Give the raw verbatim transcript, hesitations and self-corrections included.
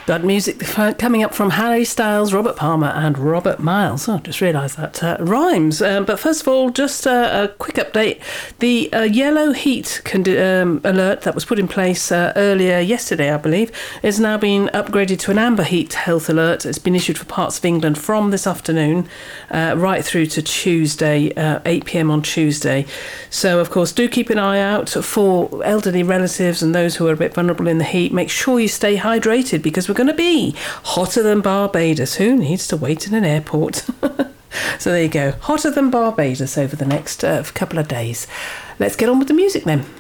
Got music coming up from Harry Styles, Robert Palmer and Robert Miles. Oh, I just realised that uh, rhymes. Um, but first of all, just uh, a quick update. The uh, yellow heat con- um, alert that was put in place uh, earlier yesterday, I believe, is now being upgraded to an amber heat health alert. It's been issued for parts of England from this afternoon uh, right through to Tuesday, uh, eight p.m. on Tuesday. So, of course, do keep an eye out for elderly relatives and those who are a bit vulnerable in the heat. Make sure you stay hydrated because we're going to be hotter than Barbados. Who needs to wait in an airport? So there you go. Hotter than Barbados over the next uh, couple of days. Let's get on with the music then.